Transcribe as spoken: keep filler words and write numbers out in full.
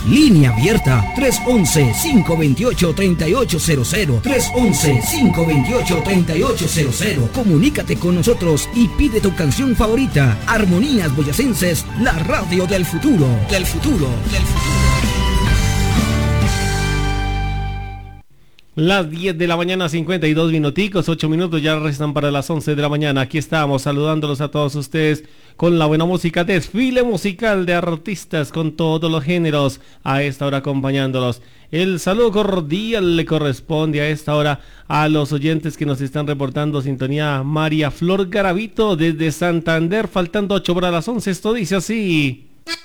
Línea abierta tres once, cinco veintiocho, treinta y ocho cero cero. tres once, cinco veintiocho, treinta y ocho cero cero. Comunícate con nosotros y pide tu canción favorita. Armonías Boyacenses, la radio del futuro. Del futuro, del futuro. Las diez de la mañana, cincuenta y dos minuticos, ocho minutos ya restan para las once de la mañana. Aquí estamos saludándolos a todos ustedes con la buena música, desfile musical de artistas con todos los géneros, a esta hora acompañándolos. El saludo cordial le corresponde a esta hora a los oyentes que nos están reportando sintonía. María Flor Garavito desde Santander, faltando ocho para las once, esto dice así.